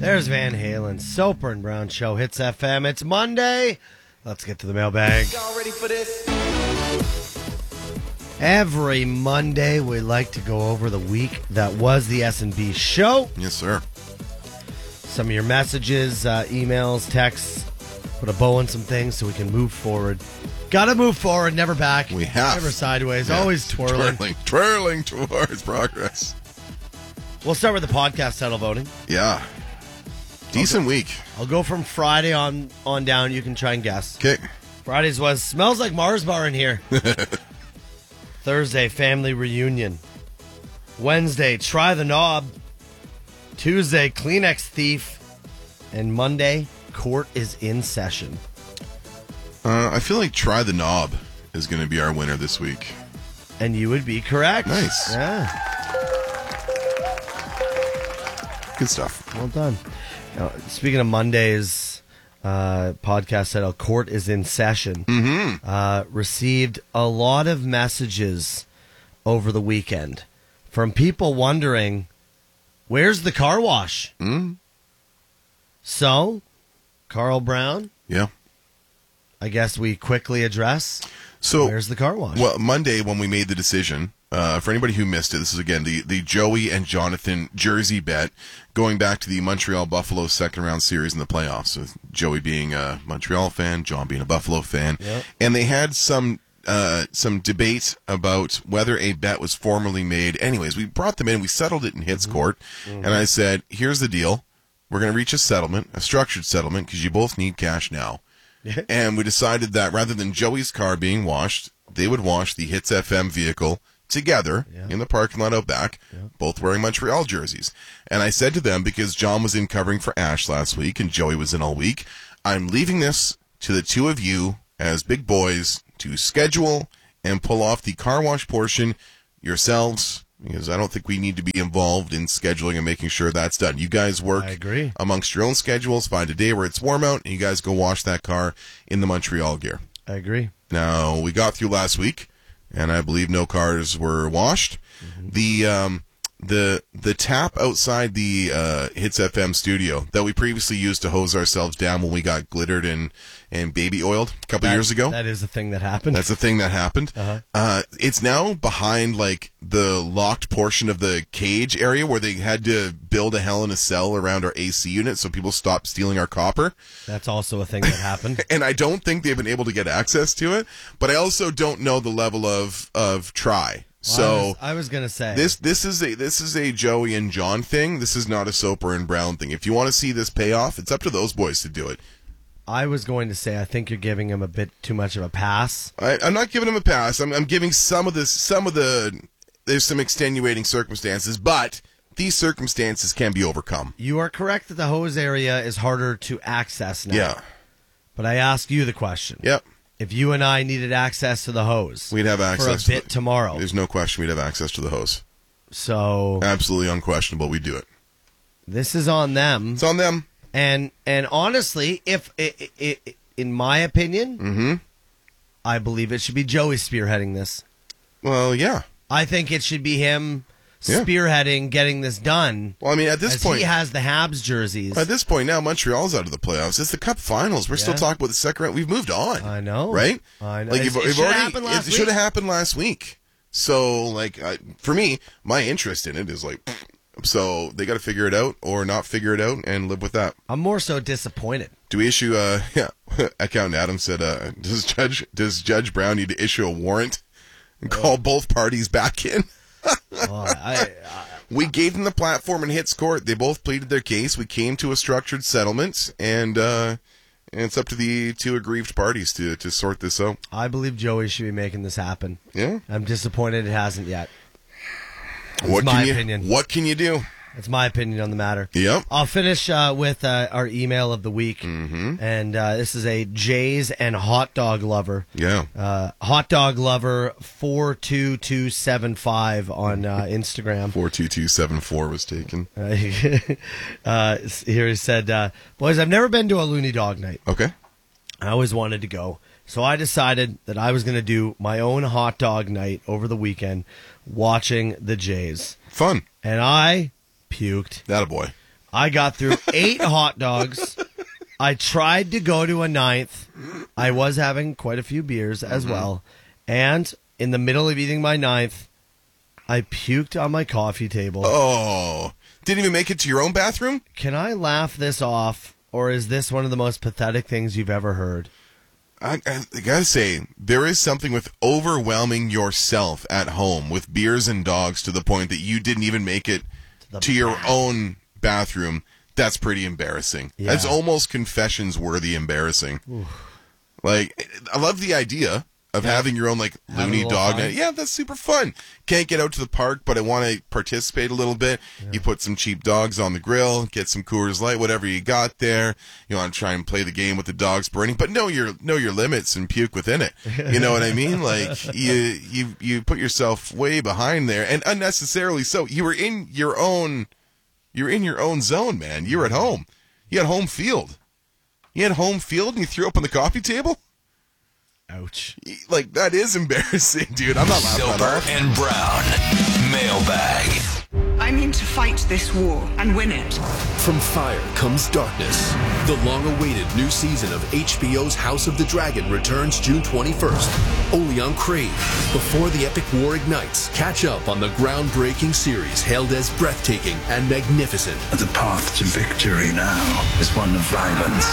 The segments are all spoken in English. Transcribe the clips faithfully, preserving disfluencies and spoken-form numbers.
There's Van Halen, Soper and Brown Show, Hits F M. It's Monday. Let's get to the mailbag. Y'all ready for this? Every Monday, we like to go over the week that was the S and B show. Yes, sir. Some of your messages, uh, emails, texts. Put a bow on some things so we can move forward. Gotta move forward, never back. We have. Never sideways, Yes. always twirling. Twirling, twirling towards progress. We'll start with the podcast title voting. Yeah. Decent week. I'll go from Friday on, on down. You can try and guess. Okay. Fridays was Smells Like Mars Bar in here. Thursday, Family Reunion. Wednesday, Try the Knob. Tuesday, Kleenex Thief. And Monday, Court is in session. Uh, I feel like Try the Knob is going to be our winner this week. And you would be correct. Nice. Yeah. Good stuff. Well done. Now, speaking of Monday's uh, podcast title, Court is in session. Mm-hmm. Uh, received a lot of messages over the weekend from people wondering, where's the car wash? Mm. So, Carl Brown, Yeah. I guess we quickly address, So, where's the car wash? well, Monday when we made the decision, uh, for anybody who missed it, this is again the, the Joey and Jonathan jersey bet going back to the Montreal Buffalo second round series in the playoffs. With Joey being a Montreal fan, John being a Buffalo fan. Yep. And they had some uh, some debate about whether a bet was formally made. Anyways, we brought them in, we settled it in Hits Mm-hmm. Court, mm-hmm. and I said, here's the deal. We're going to reach a settlement, a structured settlement, because you both need cash now. And we decided that rather than Joey's car being washed, they would wash the Hits F M vehicle together yeah. in the parking lot out back, yeah. both wearing Montreal jerseys. And I said to them, because John was in covering for Ash last week and Joey was in all week, I'm leaving this to the two of you as big boys to schedule and pull off the car wash portion yourselves, because I don't think we need to be involved in scheduling and making sure that's done. You guys work I agree. amongst your own schedules, find a day where it's warm out, and you guys go wash that car in the Montreal gear. I agree. Now, we got through last week, and I believe no cars were washed. Mm-hmm. The um, the the tap outside the uh, Hits F M studio that we previously used to hose ourselves down when we got glittered and, and baby oiled a couple That- years ago. That is the thing that happened. That's the thing that happened. Uh-huh. Uh, it's now behind like the locked portion of the cage area where they had to build a Hell in a Cell around our A C unit so people stopped stealing our copper. That's also a thing that happened. And I don't think they've been able to get access to it, but I also don't know the level of, of try. Well, so I was, I was going to say this this is a this is a Joey and John thing. This is not a Soper and Brown thing. If you want to see this pay off, it's up to those boys to do it. I was going to say I think you're giving him a bit too much of a pass. I, I'm not giving him a pass. I'm, I'm giving some of this some of the there's some extenuating circumstances, but these circumstances can be overcome. You are correct that the hose area is harder to access now. Yeah. But I ask you the question. Yep. If you and I needed access to the hose, We'd have access for a bit to the, tomorrow. There's no question we'd have access to the hose. So Absolutely unquestionable. We do it. this is on them. It's on them. And and honestly, if it, it, it, in my opinion, Mm-hmm. I believe it should be Joey spearheading this. Well, yeah. I think it should be him Yeah. spearheading getting this done. Well, I mean, at this as point, he has the Habs jerseys. at this point now, Montreal's out of the playoffs. It's the Cup Finals. We're still Yeah. talking about the second round. We've moved on. I know, right? I know. Like It's- you've, it you've should have already, happened last it should have week. happened last week. So, like, I, for me, my interest in it is like, so they got to figure it out or not figure it out and live with that. I'm more so disappointed. Do we issue a? Yeah, Accountant Adam said, uh, "Does Judge Does Judge Brown need to issue a warrant and call both parties back in?" Well, I, I, We gave them the platform in Hits Court. They both pleaded their case. We came to a structured settlement, and uh, and it's up to the two aggrieved parties to to sort this out. I believe Joey should be making this happen. Yeah. I'm disappointed it hasn't yet. That's What my can you, opinion. What can you do? That's my opinion on the matter. Yep. I'll finish uh, with uh, our email of the week. Mm-hmm. And uh, this is a Jays and hot dog lover. Yeah. Uh, hot dog lover four two two seven five on uh, Instagram. Four two two seven four was taken. Uh, uh, here he said, uh, boys, I've never been to a Looney Dog night. Okay. I always wanted to go. So I decided that I was going to do my own hot dog night over the weekend watching the Jays. Fun. And I puked. That a boy. I got through eight hot dogs. I tried to go to a ninth. I was having quite a few beers as mm-hmm. well. And in the middle of eating my ninth, I puked on my coffee table. Oh, didn't even make it to your own bathroom? Can I laugh this off, or is this one of the most pathetic things you've ever heard? I, I, I gotta say, there is something with overwhelming yourself at home with beers and dogs to the point that you didn't even make it to, to your own bathroom. That's pretty embarrassing. Yeah. That's almost confessions-worthy embarrassing. Oof. Like, I love the idea of yeah. having your own, like, loony dog night. Yeah, that's super fun. Can't get out to the park, but I want to participate a little bit. Yeah. You put some cheap dogs on the grill, get some Coors Light, whatever you got there. You want to try and play the game with the dogs burning, but know your know your limits and puke within it. You know what I mean? Like, you you you put yourself way behind there, and unnecessarily so. You were in your own... You're in your own zone, man. You're at home. You had home field. You had home field and you threw up on the coffee table? Ouch. Like, that is embarrassing, dude. I'm not laughing at that. Soper and Brown. Mailbag. I mean to fight this war and win it. From fire comes darkness. The long-awaited new season of H B O's House of the Dragon returns June twenty-first, only on Crave. Before the epic war ignites, catch up on the groundbreaking series hailed as breathtaking and magnificent. The path to victory now is one of violence.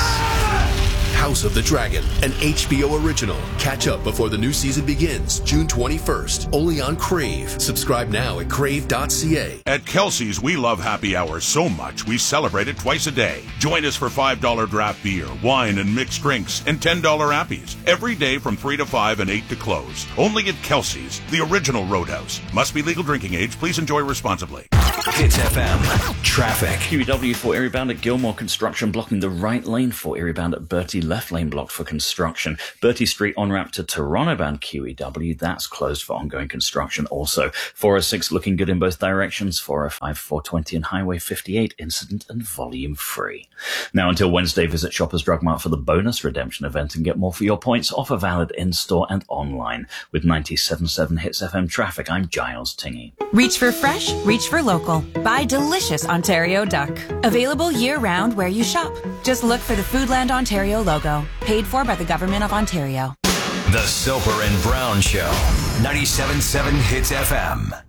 House of the Dragon, an H B O original. Catch up before the new season begins, June twenty-first, only on Crave. Subscribe now at crave dot c a. At Kelsey's, we love happy hours so much we celebrate it twice a day. Join us for five dollars draft beer, wine, and mixed drinks, and ten dollars appies. Every day from three to five and eight to close. Only at Kelsey's, the original Roadhouse. Must be legal drinking age. Please enjoy responsibly. Hits F M. Traffic. Q E W for Erie Bound at Gilmore Construction blocking the right lane for Erie Bound at Bertie, left lane blocked for construction. Bertie Street on ramp to Toronto bound Q E W, that's closed for ongoing construction also. four oh six looking good in both directions. four oh five, four twenty and Highway fifty-eight incident and volume free. Now until Wednesday, visit Shoppers Drug Mart for the bonus redemption event and get more for your points. Offer valid in-store and online. With ninety-seven point seven Hits F M traffic, I'm Giles Tingy. Reach for fresh, reach for local. Buy delicious Ontario duck. Available year-round where you shop. Just look for the Foodland Ontario logo. Paid for by the Government of Ontario. The Soper and Brown Show. ninety-seven point seven Hits F M.